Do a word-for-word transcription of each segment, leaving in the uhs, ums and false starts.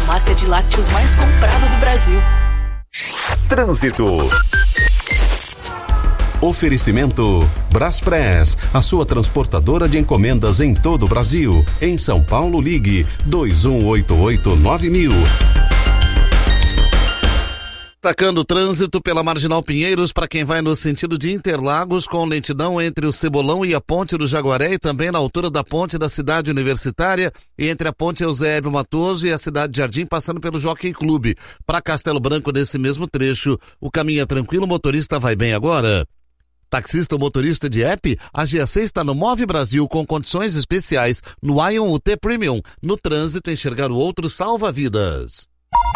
marca de lácteos mais comprada do Brasil. Trânsito. Oferecimento Braspress, a sua transportadora de encomendas em todo o Brasil. Em São Paulo, ligue dois um oito oito nove mil. Destacando o trânsito pela Marginal Pinheiros para quem vai no sentido de Interlagos, com lentidão entre o Cebolão e a Ponte do Jaguaré e também na altura da Ponte da Cidade Universitária e entre a Ponte Eusébio Matoso e a Cidade de Jardim, passando pelo Jockey Clube. Para Castelo Branco, nesse mesmo trecho, o caminho é tranquilo, o motorista vai bem agora. Taxista ou motorista de app, a G A C está no Move Brasil com condições especiais no Ion U T Premium. No trânsito, enxergar o outro salva vidas.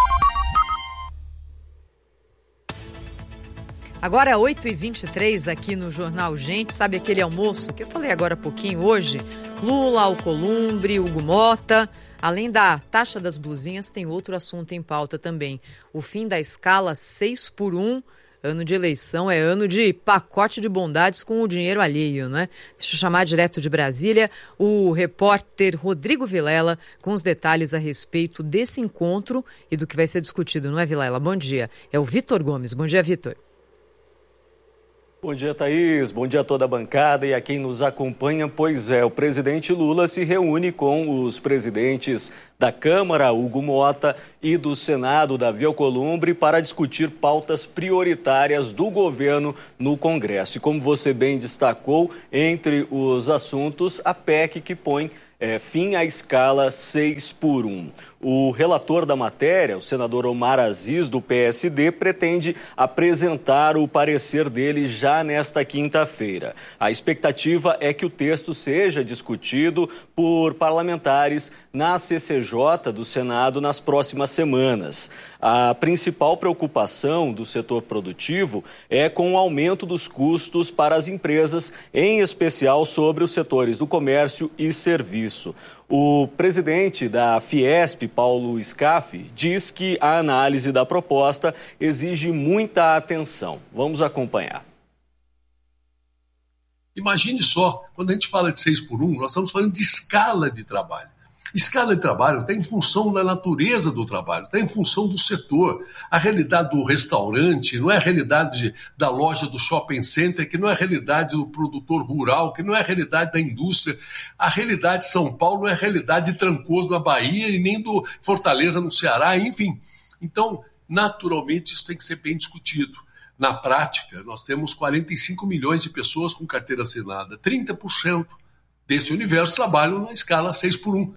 Agora oito e vinte e três aqui no Jornal Gente, sabe aquele almoço que eu falei agora há pouquinho hoje? Lula, Alcolumbre, Hugo Mota. Além da taxa das blusinhas, tem outro assunto em pauta também. O fim da escala seis por um. Ano de eleição é ano de pacote de bondades com o dinheiro alheio, né? Deixa eu chamar direto de Brasília o repórter Rodrigo Vilela com os detalhes a respeito desse encontro e do que vai ser discutido, não é, Vilela? Bom dia. É o Vitor Gomes. Bom dia, Vitor. Bom dia, Thaís. Bom dia a toda a bancada e a quem nos acompanha. Pois é, o presidente Lula se reúne com os presidentes da Câmara, Hugo Mota, e do Senado, Davi Alcolumbre, para discutir pautas prioritárias do governo no Congresso. E como você bem destacou, entre os assuntos, a P E C que põe é, fim à escala seis por um. O relator da matéria, o senador Omar Aziz, do P S D, pretende apresentar o parecer dele já nesta quinta-feira. A expectativa é que o texto seja discutido por parlamentares na C C J do Senado nas próximas semanas. A principal preocupação do setor produtivo é com o aumento dos custos para as empresas, em especial sobre os setores do comércio e serviço. O presidente da Fiesp, Paulo Scaff, diz que a análise da proposta exige muita atenção. Vamos acompanhar. Imagine só, quando a gente fala de seis por um, nós estamos falando de escala de trabalho. Escala de trabalho está em função da natureza do trabalho, está em função do setor. A realidade do restaurante não é a realidade da loja do shopping center, que não é a realidade do produtor rural, que não é a realidade da indústria. A realidade de São Paulo não é a realidade de Trancoso na Bahia e nem do Fortaleza no Ceará, enfim. Então, naturalmente, isso tem que ser bem discutido. Na prática, nós temos quarenta e cinco milhões de pessoas com carteira assinada. trinta por cento desse universo trabalham na escala seis por um.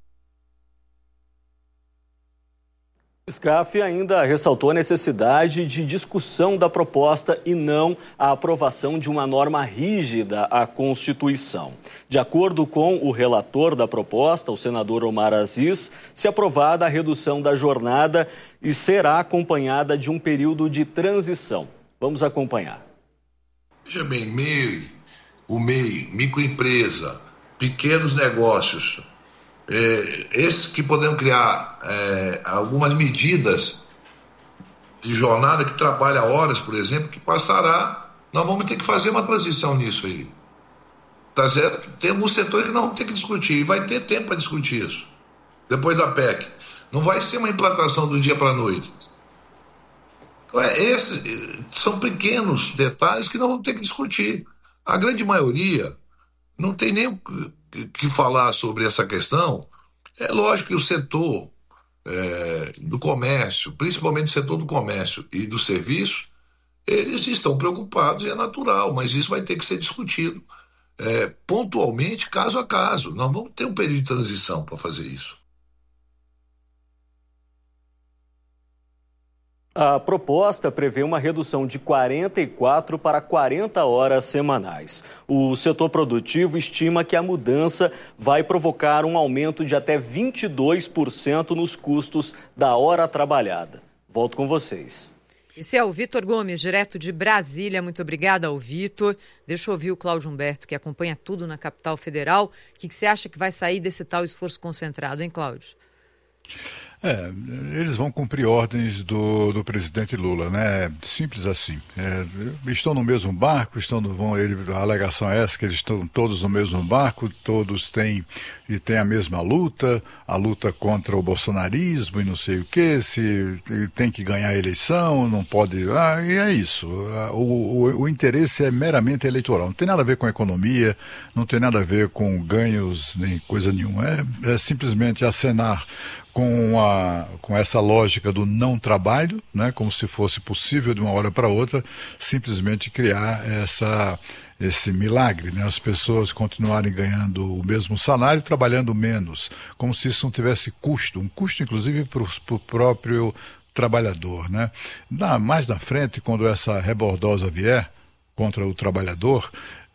Scaff ainda ressaltou a necessidade de discussão da proposta e não a aprovação de uma norma rígida à Constituição. De acordo com o relator da proposta, o senador Omar Aziz, se aprovada a redução da jornada e será acompanhada de um período de transição. Vamos acompanhar. Veja bem, M E I, o M E I, microempresa, pequenos negócios, É, esses que podemos criar é, algumas medidas de jornada que trabalha horas, por exemplo, que passará, nós vamos ter que fazer uma transição nisso aí. Tá certo? Tem alguns setores que nós vamos ter que discutir, e vai ter tempo para discutir isso, depois da P E C. Não vai ser uma implantação do dia para a noite. Então, é, esses são pequenos detalhes que nós vamos ter que discutir. A grande maioria não tem nem o que falar sobre essa questão. É lógico que o setor é, do comércio, principalmente o setor do comércio e do serviço, eles estão preocupados e é natural, mas isso vai ter que ser discutido é, pontualmente, caso a caso. Nós vamos ter um período de transição para fazer isso. A proposta prevê uma redução de quarenta e quatro para quarenta horas semanais. O setor produtivo estima que a mudança vai provocar um aumento de até vinte e dois por cento nos custos da hora trabalhada. Volto com vocês. Esse é o Vitor Gomes, direto de Brasília. Muito obrigada ao Vitor. Deixa eu ouvir o Cláudio Humberto, que acompanha tudo na capital federal. O que, que você acha que vai sair desse tal esforço concentrado, hein, Cláudio? É, eles vão cumprir ordens do, do presidente Lula, né? Simples assim. É, estão no mesmo barco, estão no, vão, ele, a alegação é essa, que eles estão todos no mesmo barco, todos têm, e têm a mesma luta, a luta contra o bolsonarismo e não sei o que, se tem que ganhar a eleição, não pode... Ah, e é isso. O, o, o interesse é meramente eleitoral. Não tem nada a ver com a economia, não tem nada a ver com ganhos, nem coisa nenhuma. É, é simplesmente acenar com, a, com essa lógica do não trabalho, né, como se fosse possível de uma hora para outra, simplesmente criar essa, esse milagre, né, as pessoas continuarem ganhando o mesmo salário, trabalhando menos, como se isso não tivesse custo, um custo inclusive para o próprio trabalhador, né. Na, mais na frente, quando essa rebordosa vier contra o trabalhador,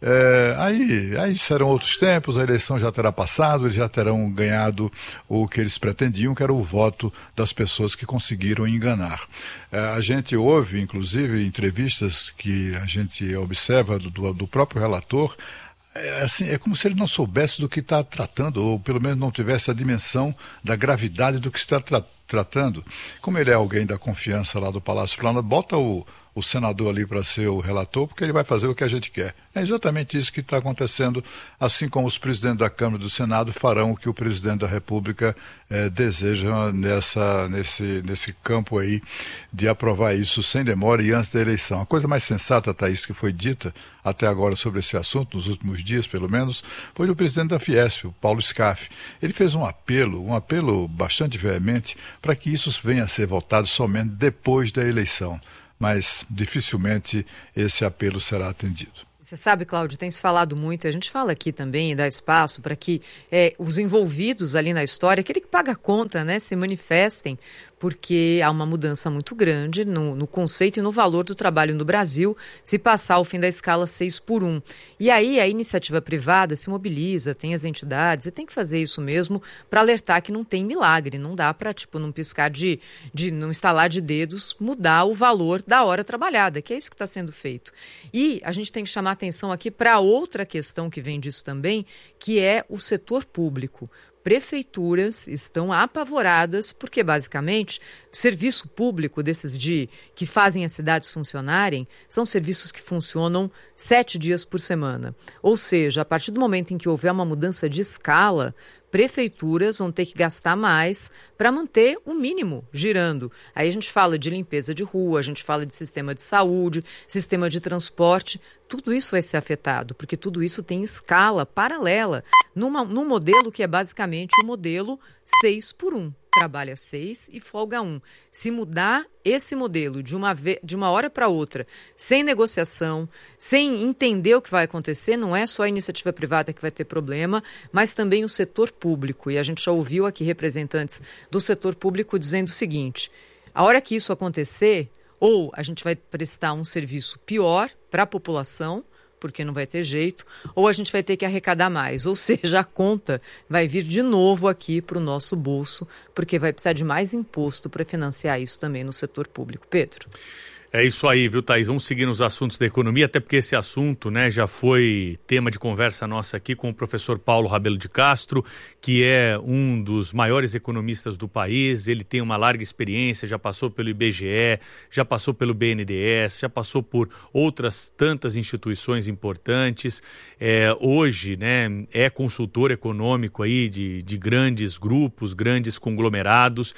É, aí, aí serão outros tempos, a eleição já terá passado, eles já terão ganhado o que eles pretendiam, que era o voto das pessoas que conseguiram enganar. É, a gente ouve, inclusive, entrevistas que a gente observa do, do próprio relator. É, assim, é como se ele não soubesse do que está tratando, ou pelo menos não tivesse a dimensão da gravidade do que está tra- tratando. Como ele é alguém da confiança lá do Palácio Planalto, bota o o senador ali para ser o relator, porque ele vai fazer o que a gente quer. É exatamente isso que está acontecendo, assim como os presidentes da Câmara e do Senado farão o que o presidente da República eh, deseja nessa, nesse, nesse campo aí de aprovar isso sem demora e antes da eleição. A coisa mais sensata, Thaís, que foi dita até agora sobre esse assunto, nos últimos dias pelo menos, foi do presidente da Fiesp, o Paulo Scaff. Ele fez um apelo, um apelo bastante veemente para que isso venha a ser votado somente depois da eleição. Mas dificilmente esse apelo será atendido. Você sabe, Cláudio, tem se falado muito, a gente fala aqui também e dá espaço para que é, os envolvidos ali na história, aquele que paga a conta, né, se manifestem, porque há uma mudança muito grande no, no conceito e no valor do trabalho no Brasil se passar o fim da escala seis por um. E aí a iniciativa privada se mobiliza, tem as entidades, e tem que fazer isso mesmo para alertar que não tem milagre, não dá para, tipo, num piscar de, de, num estalar de dedos, mudar o valor da hora trabalhada, que é isso que está sendo feito. E a gente tem que chamar atenção aqui para outra questão que vem disso também, que é o setor público. Prefeituras estão apavoradas porque, basicamente, o serviço público desses de que fazem as cidades funcionarem são serviços que funcionam sete dias por semana. Ou seja, a partir do momento em que houver uma mudança de escala, prefeituras vão ter que gastar mais para manter o mínimo girando. Aí a gente fala de limpeza de rua, a gente fala de sistema de saúde, sistema de transporte. Tudo isso vai ser afetado, porque tudo isso tem escala paralela numa, num modelo que é basicamente o modelo seis por um. Trabalha seis e folga um. Se mudar esse modelo de uma, ve- de uma hora para outra, sem negociação, sem entender o que vai acontecer, não é só a iniciativa privada que vai ter problema, mas também o setor público. E a gente já ouviu aqui representantes do setor público dizendo o seguinte: a hora que isso acontecer, ou a gente vai prestar um serviço pior para a população, porque não vai ter jeito, ou a gente vai ter que arrecadar mais. Ou seja, a conta vai vir de novo aqui para o nosso bolso, porque vai precisar de mais imposto para financiar isso também no setor público. Pedro? É isso aí, viu, Thaís? Vamos seguir nos assuntos da economia, até porque esse assunto, né, já foi tema de conversa nossa aqui com o professor Paulo Rabelo de Castro, que é um dos maiores economistas do país. Ele tem uma larga experiência, já passou pelo I B G E, já passou pelo B N D E S, já passou por outras tantas instituições importantes. É, hoje, né, é consultor econômico aí de, de grandes grupos, grandes conglomerados,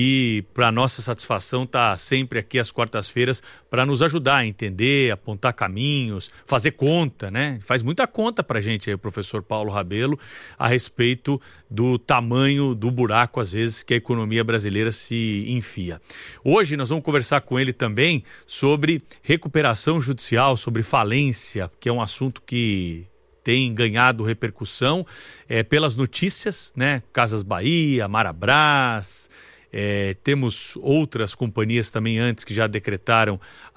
e para nossa satisfação está sempre aqui às quartas-feiras para nos ajudar a entender, apontar caminhos, fazer conta, né? Faz muita conta para a gente aí, o professor Paulo Rabelo, a respeito do tamanho do buraco, às vezes, que a economia brasileira se enfia. Hoje nós vamos conversar com ele também sobre recuperação judicial, sobre falência, que é um assunto que tem ganhado repercussão é, pelas notícias, né? Casas Bahia, Marabras. É, temos outras companhias também antes que já decretaram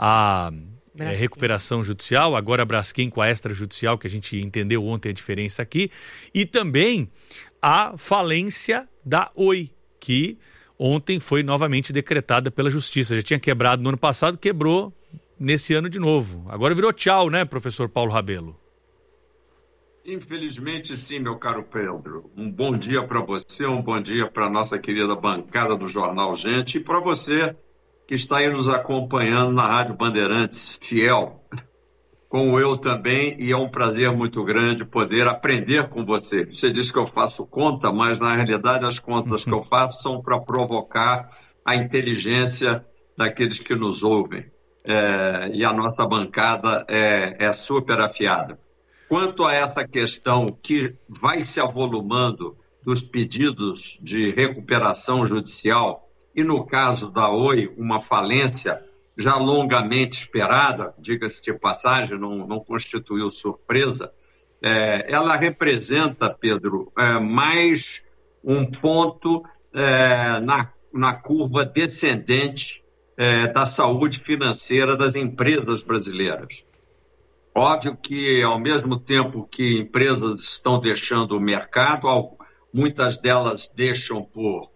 a é, recuperação judicial, agora a Braskem com a extrajudicial, que a gente entendeu ontem a diferença aqui, e também a falência da Oi, que ontem foi novamente decretada pela Justiça. Já tinha quebrado no ano passado, quebrou nesse ano de novo. Agora virou tchau, né, professor Paulo Rabelo? Infelizmente, sim, meu caro Pedro. Um bom dia para você, um bom dia para a nossa querida bancada do Jornal Gente e para você que está aí nos acompanhando na Rádio Bandeirantes, fiel, como eu também, e é um prazer muito grande poder aprender com você. Você diz que eu faço conta, mas na realidade as contas que eu faço são para provocar a inteligência daqueles que nos ouvem. É, e a nossa bancada é, é super afiada. Quanto a essa questão que vai se avolumando dos pedidos de recuperação judicial, e no caso da Oi, uma falência já longamente esperada, diga-se de passagem, não, não constituiu surpresa, é, ela representa, Pedro, é, mais um ponto é, na, na curva descendente é, da saúde financeira das empresas brasileiras. Óbvio que, ao mesmo tempo que empresas estão deixando o mercado, muitas delas deixam por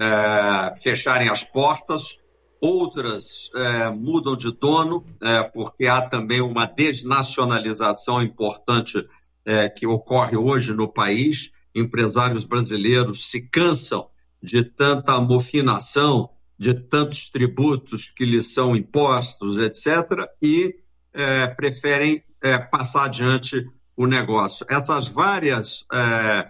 é, fecharem as portas, outras é, mudam de dono, é, porque há também uma desnacionalização importante é, que ocorre hoje no país. Empresários brasileiros se cansam de tanta amofinação, de tantos tributos que lhes são impostos, etcétera, e é, preferem É, passar adiante o negócio. Essas várias é,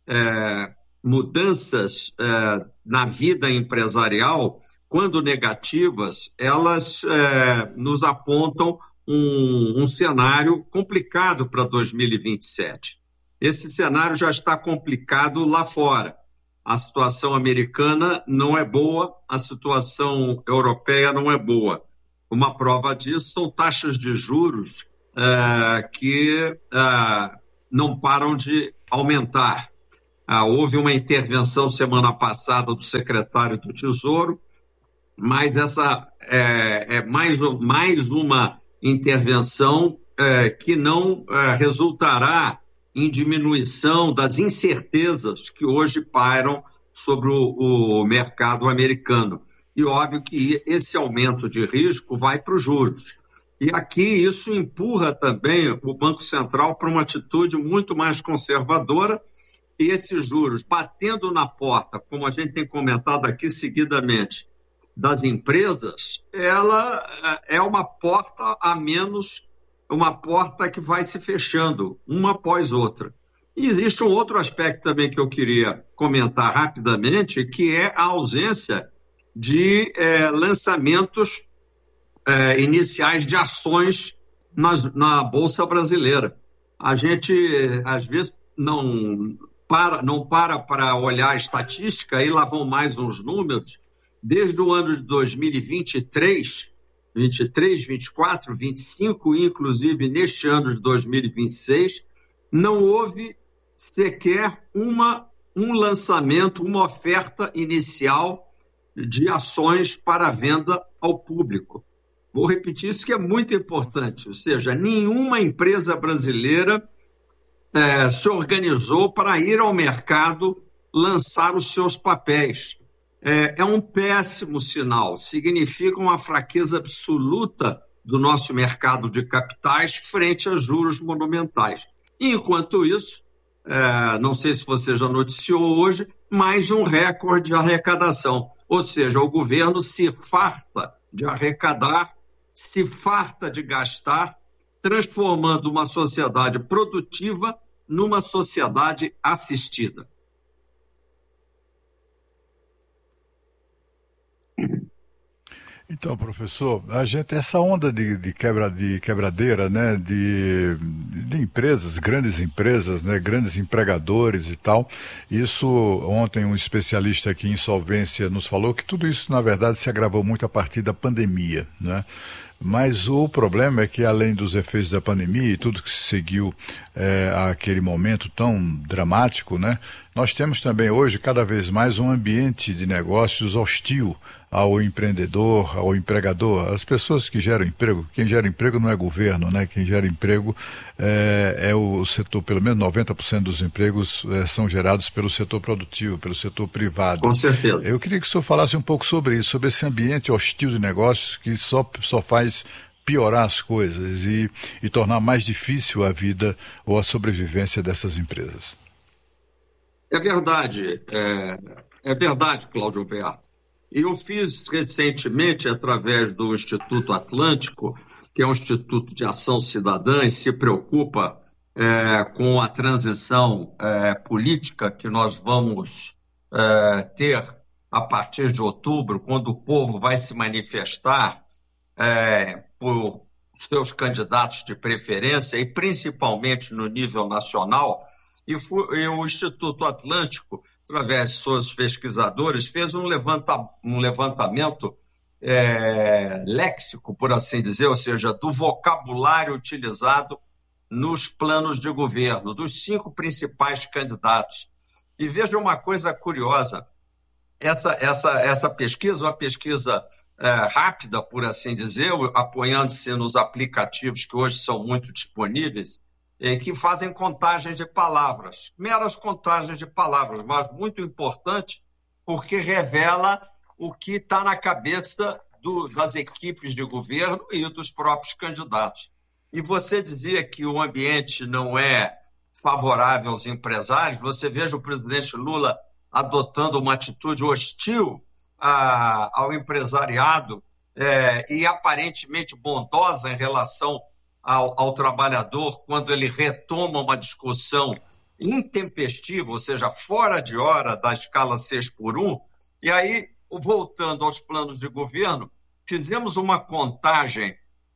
é, mudanças é, na vida empresarial, quando negativas, elas é, nos apontam um, um cenário complicado para dois mil e vinte e sete. Esse cenário já está complicado lá fora. A situação americana não é boa, a situação europeia não é boa. Uma prova disso são taxas de juros Uh, que uh, não param de aumentar. Uh, houve uma intervenção semana passada do secretário do Tesouro, mas essa é, é mais, mais uma intervenção uh, que não uh, resultará em diminuição das incertezas que hoje pairam sobre o, o mercado americano. E óbvio que esse aumento de risco vai para os juros. E aqui isso empurra também o Banco Central para uma atitude muito mais conservadora, e esses juros batendo na porta, como a gente tem comentado aqui seguidamente, das empresas, ela é uma porta a menos, uma porta que vai se fechando, uma após outra. E existe um outro aspecto também que eu queria comentar rapidamente, que é a ausência de é, lançamentos É, iniciais de ações nas, na Bolsa Brasileira. A gente, às vezes, não para não para para olhar a estatística, aí lá vão mais uns números. Desde o ano de dois mil e vinte e três, vinte e três, vinte e quatro, vinte e cinco, inclusive neste ano de dois mil e vinte e seis, não houve sequer uma, um lançamento, uma oferta inicial de ações para venda ao público. Vou repetir isso que é muito importante, ou seja, nenhuma empresa brasileira é, se organizou para ir ao mercado lançar os seus papéis. É, é um péssimo sinal, significa uma fraqueza absoluta do nosso mercado de capitais frente a juros monumentais. Enquanto isso, é, não sei se você já noticiou hoje, mais um recorde de arrecadação, ou seja, o governo se farta de arrecadar, se farta de gastar, transformando uma sociedade produtiva numa sociedade assistida. Então, professor, a gente, essa onda de, de, quebra, de quebradeira, né, de, de empresas, grandes empresas, né, grandes empregadores e tal, isso, ontem um especialista aqui em insolvência nos falou que tudo isso, na verdade, se agravou muito a partir da pandemia, né? Mas o problema é que, além dos efeitos da pandemia e tudo que se seguiu é, àquele momento tão dramático, né, nós temos também hoje cada vez mais um ambiente de negócios hostil ao empreendedor, ao empregador, as pessoas que geram emprego. Quem gera emprego não é governo, né? Quem gera emprego é, é o setor, pelo menos noventa por cento dos empregos é, são gerados pelo setor produtivo, pelo setor privado. Com certeza. Eu queria que o senhor falasse um pouco sobre isso, sobre esse ambiente hostil de negócios que só, só faz piorar as coisas e, e tornar mais difícil a vida ou a sobrevivência dessas empresas. É verdade, é, é verdade, Cláudio Alberto. Eu fiz recentemente, através do Instituto Atlântico, que é um instituto de ação cidadã e se preocupa é, com a transição é, política que nós vamos é, ter a partir de outubro, quando o povo vai se manifestar é, por seus candidatos de preferência e principalmente no nível nacional. E, foi, e o Instituto Atlântico, através de seus pesquisadores, fez um, levanta, um levantamento é, léxico, por assim dizer, ou seja, do vocabulário utilizado nos planos de governo, dos cinco principais candidatos. E veja uma coisa curiosa, essa, essa, essa pesquisa, uma pesquisa é, rápida, por assim dizer, apoiando-se nos aplicativos que hoje são muito disponíveis, é, que fazem contagens de palavras, meras contagens de palavras, mas muito importante porque revela o que está na cabeça do, das equipes de governo e dos próprios candidatos. E você dizia que o ambiente não é favorável aos empresários, você veja o presidente Lula adotando uma atitude hostil a, ao empresariado é, e aparentemente bondosa em relação ao, ao trabalhador, quando ele retoma uma discussão intempestiva, ou seja, fora de hora da escala seis por um. E aí, voltando aos planos de governo, fizemos uma contagem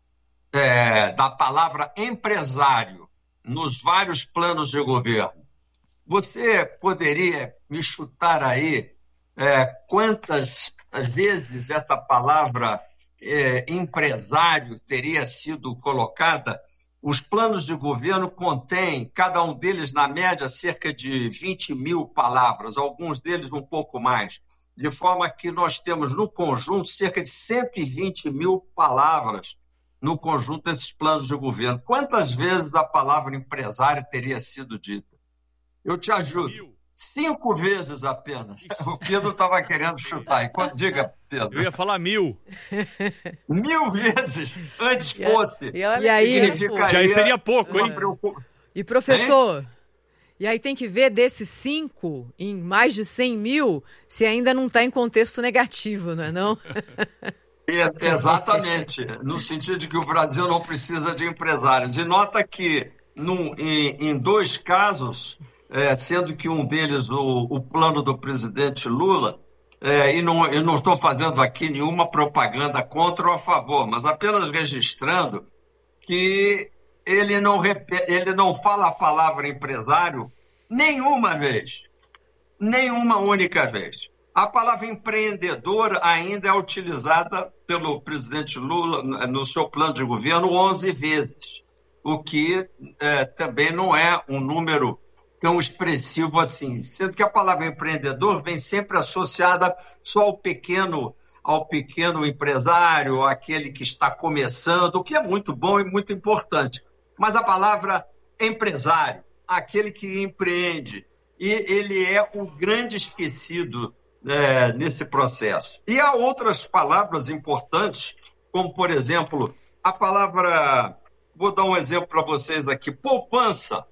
é, da palavra empresário nos vários planos de governo. Você poderia me chutar aí é, quantas vezes essa palavra é, empresário teria sido colocada? Os planos de governo contêm, cada um deles, na média, cerca de vinte mil palavras, alguns deles um pouco mais, de forma que nós temos, no conjunto, cerca de cento e vinte mil palavras no conjunto desses planos de governo. Quantas vezes a palavra empresário teria sido dita? Eu te ajudo. Mil. Cinco vezes apenas. O Pedro estava querendo chutar. Enquanto, diga, Pedro. Eu ia falar mil. Mil vezes. Antes e fosse. E, e aí, já seria pouco, hein? E professor, hein? E aí tem que ver desses cinco, em mais de cem mil, se ainda não está em contexto negativo, não é não? É, exatamente. No sentido de que o Brasil não precisa de empresários. E nota que, num, em, em dois casos... É, sendo que um deles, o, o plano do presidente Lula, é, e não, eu não estou fazendo aqui nenhuma propaganda contra ou a favor, mas apenas registrando que ele não, ele não fala a palavra empresário nenhuma vez, nenhuma única vez. A palavra empreendedor ainda é utilizada pelo presidente Lula no seu plano de governo onze vezes, o que é, também não é um número tão expressivo assim, sendo que a palavra empreendedor vem sempre associada só ao pequeno, ao pequeno empresário, aquele que está começando, o que é muito bom e muito importante. Mas a palavra empresário, aquele que empreende, e ele é o grande esquecido é, nesse processo. E há outras palavras importantes, como, por exemplo, a palavra, vou dar um exemplo para vocês aqui, poupança.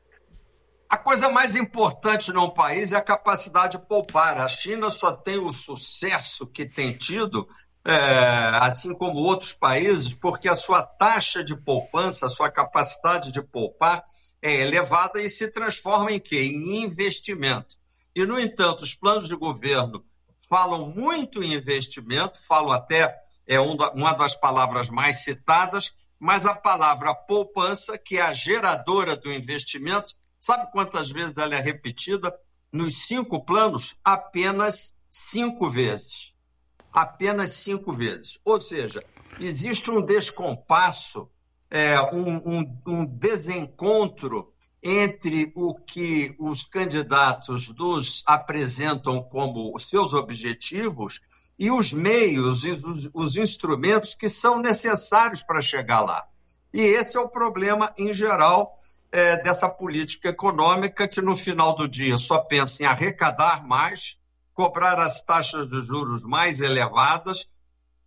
A coisa mais importante num país é a capacidade de poupar. A China só tem o sucesso que tem tido, é, assim como outros países, porque a sua taxa de poupança, a sua capacidade de poupar é elevada e se transforma em quê? Em investimento. E, no entanto, os planos de governo falam muito em investimento, falam até, é uma das palavras mais citadas, mas a palavra poupança, que é a geradora do investimento, sabe quantas vezes ela é repetida? Nos cinco planos, apenas cinco vezes. Apenas cinco vezes. Ou seja, existe um descompasso, é, um, um, um desencontro entre o que os candidatos nos apresentam como os seus objetivos e os meios e os, os instrumentos que são necessários para chegar lá. E esse é o problema, em geral, É, dessa política econômica que, no final do dia, só pensa em arrecadar mais, cobrar as taxas de juros mais elevadas,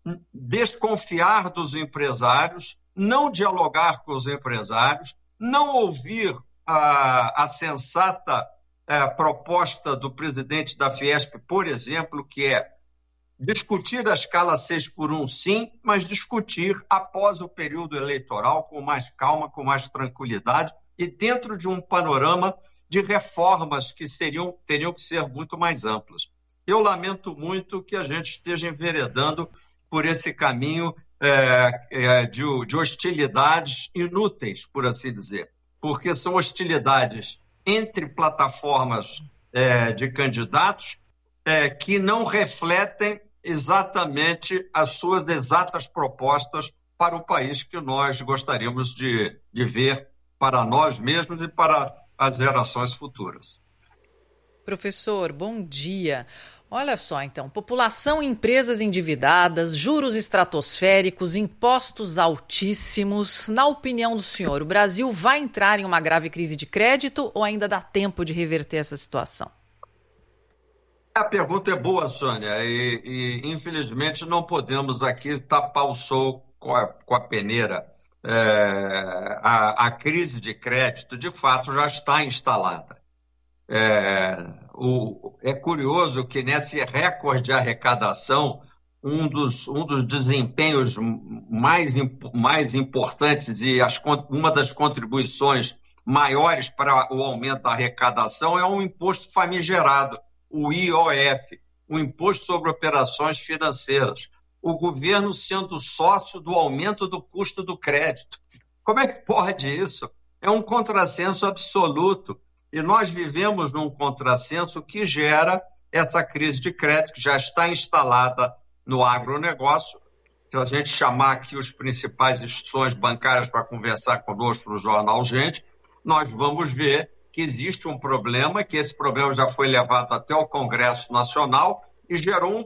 desconfiar dos empresários, não dialogar com os empresários, não ouvir a, a sensata a, proposta do presidente da Fiesp, por exemplo, que é discutir a escala seis por um, sim, mas discutir após o período eleitoral com mais calma, com mais tranquilidade e dentro de um panorama de reformas que seriam, teriam que ser muito mais amplas. Eu lamento muito que a gente esteja enveredando por esse caminho é, é, de, de hostilidades inúteis, por assim dizer, porque são hostilidades entre plataformas é, de candidatos é, que não refletem exatamente as suas exatas propostas para o país que nós gostaríamos de, de ver para nós mesmos e para as gerações futuras. Professor, bom dia. Olha só, então, população e empresas endividadas, juros estratosféricos, impostos altíssimos. Na opinião do senhor, o Brasil vai entrar em uma grave crise de crédito ou ainda dá tempo de reverter essa situação? A pergunta é boa, Sônia, e, e infelizmente não podemos aqui tapar o sol com a, com a peneira. É, a, a crise de crédito, de fato, já está instalada. É, o, é curioso que nesse recorde de arrecadação, um dos, um dos desempenhos mais, mais importantes e as, uma das contribuições maiores para o aumento da arrecadação é um imposto famigerado, o I O F, o Imposto sobre Operações Financeiras. O governo sendo sócio do aumento do custo do crédito. Como é que pode isso? É um contrassenso absoluto. E nós vivemos num contrassenso que gera essa crise de crédito que já está instalada no agronegócio. Se a gente chamar aqui os principais instituições bancárias para conversar conosco no Jornal Gente, nós vamos ver que existe um problema, que esse problema já foi levado até o Congresso Nacional e gerou um